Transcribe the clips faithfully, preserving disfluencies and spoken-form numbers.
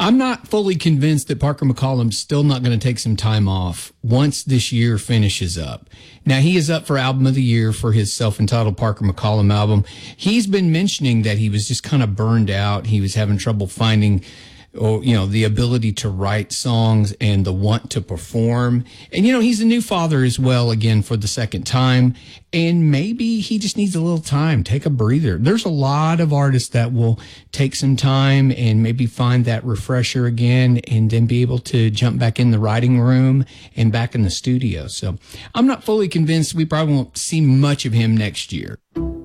I'm not fully convinced that Parker McCollum's still not going to take some time off once this year finishes up. Now, he is up for Album of the Year for his self-entitled Parker McCollum album. He's been mentioning that he was just kind of burned out. He was having trouble finding or, you know, the ability to write songs and the want to perform. And, you know, he's a new father as well, again, for the second time. And maybe he just needs a little time, take a breather. There's a lot of artists that will take some time and maybe find that refresher again and then be able to jump back in the writing room and back in the studio. So I'm not fully convinced. We probably won't see much of him next year.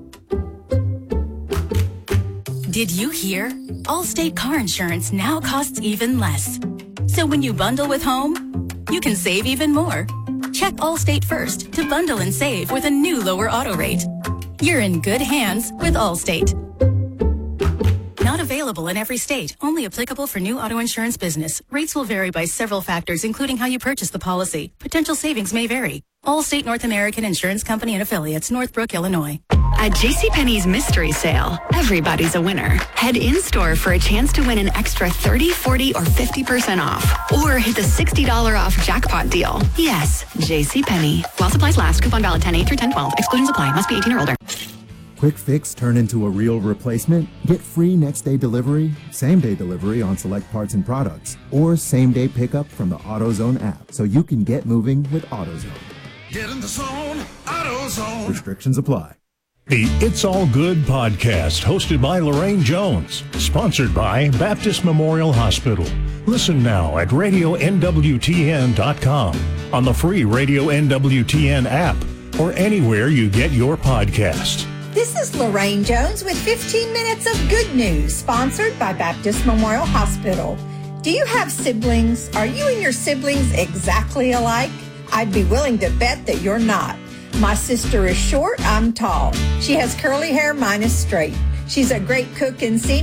Did you hear? Allstate car insurance now costs even less. So when you bundle with home, you can save even more. Check Allstate first to bundle and save with a new lower auto rate. You're in good hands with Allstate. Not available in every state. Only applicable for new auto insurance business. Rates will vary by several factors, including how you purchase the policy. Potential savings may vary. Allstate North American Insurance Company and Affiliates, Northbrook, Illinois. At JCPenney's Mystery Sale, everybody's a winner. Head in-store for a chance to win an extra thirty, forty, or fifty percent off. Or hit the sixty dollars off jackpot deal. Yes, JCPenney. While supplies last. Coupon valid ten eight through ten twelve. Exclusions apply. Must be eighteen or older. Quick fix turn into a real replacement? Get free next day delivery, same day delivery on select parts and products, or same day pickup from the AutoZone app so you can get moving with AutoZone. Get in the zone, AutoZone. Restrictions apply. The It's All Good podcast, hosted by Lorraine Jones, sponsored by Baptist Memorial Hospital. Listen now at radio N W T N dot com, on the free Radio N W T N app, or anywhere you get your podcasts. This is Lorraine Jones with fifteen minutes of good news, sponsored by Baptist Memorial Hospital. Do you have siblings? Are you and your siblings exactly alike? I'd be willing to bet that you're not. My sister is short, I'm tall. She has curly hair, mine is straight. She's a great cook and senior.